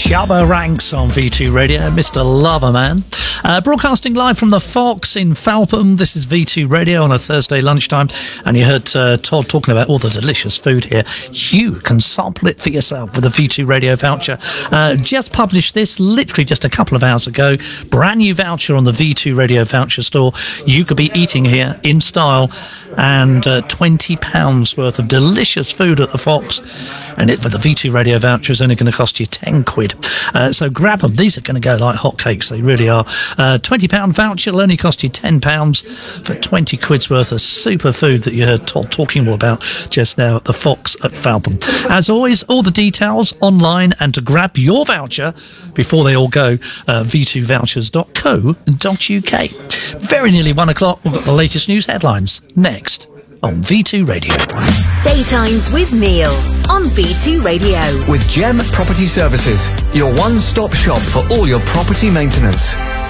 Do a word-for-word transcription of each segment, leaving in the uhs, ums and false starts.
Shabba Ranks on V two Radio, Mister Loverman. Uh, broadcasting live from the Fox in Falpham. This is V two Radio on a Thursday lunchtime. And you heard uh, Todd talking about all the delicious food here. You can sample it for yourself with a V two Radio voucher. Uh, just published this literally just a couple of hours ago. Brand new voucher on the V two Radio voucher store. You could be eating here in style and uh, twenty pounds worth of delicious food at the Fox. And it for the V two Radio voucher is only going to cost you ten quid. Uh, so grab them. These are going to go like hotcakes. They really are. Uh, twenty pound voucher will only cost you ten pounds for twenty quid's worth of super food that you heard Todd talking more about just now at the Fox at Falpham. As always, all the details online, and to grab your voucher before they all go, uh, v two vouchers dot co dot u k. Very nearly one o'clock. We've got the latest news headlines next on V two Radio. Daytimes with Neil on V two Radio. With Gem Property Services, your one-stop shop for all your property maintenance.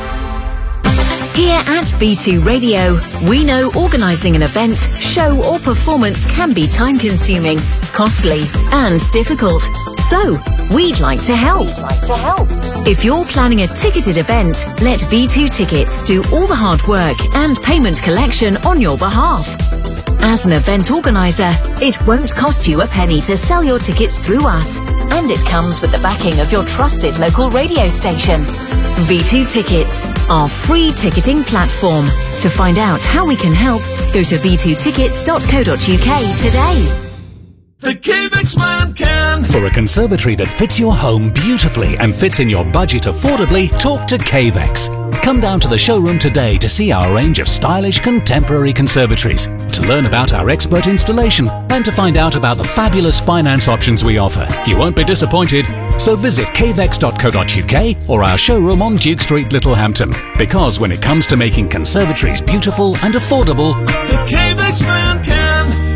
Here at V two Radio, we know organising an event, show or performance can be time-consuming, costly and difficult. So, we'd like to help. We'd like to help. If you're planning a ticketed event, let V two Tickets do all the hard work and payment collection on your behalf. As an event organiser, it won't cost you a penny to sell your tickets through us, and it comes with the backing of your trusted local radio station. V two Tickets, our free ticketing platform. To find out how we can help, go to v two tickets dot co dot u k today. The K-Vex man can. For a conservatory that fits your home beautifully and fits in your budget affordably, talk to K-Vex. Come down to the showroom today to see our range of stylish contemporary conservatories, to learn about our expert installation, and to find out about the fabulous finance options we offer. You won't be disappointed. So visit k vex dot co dot u k or our showroom on Duke Street, Littlehampton. Because when it comes to making conservatories beautiful and affordable, the K-Vex man can.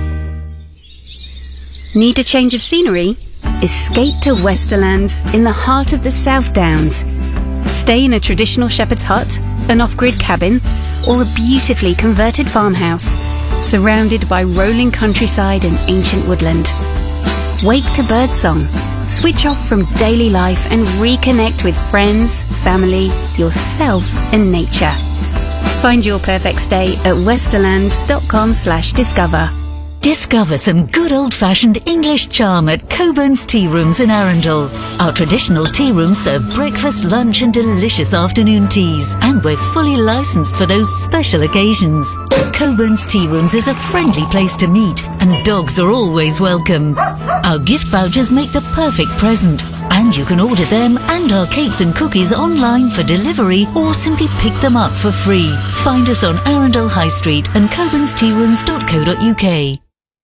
Need a change of scenery? Escape to Westerlands in the heart of the South Downs. Stay in a traditional shepherd's hut, an off-grid cabin, or a beautifully converted farmhouse, surrounded by rolling countryside and ancient woodland. Wake to birdsong, switch off from daily life and reconnect with friends, family, yourself and nature. Find your perfect stay at westerlands dot com slash discover. Discover some good old-fashioned English charm at Coburn's Tea Rooms in Arundel. Our traditional tea rooms serve breakfast, lunch and delicious afternoon teas. And we're fully licensed for those special occasions. Coburn's Tea Rooms is a friendly place to meet, and dogs are always welcome. Our gift vouchers make the perfect present, and you can order them and our cakes and cookies online for delivery or simply pick them up for free. Find us on Arundel High Street and coburns tea rooms dot co dot u k.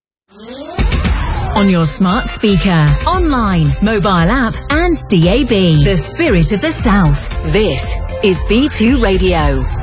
On your smart speaker, online, mobile app and D A B. The spirit of the South. This is V two Radio.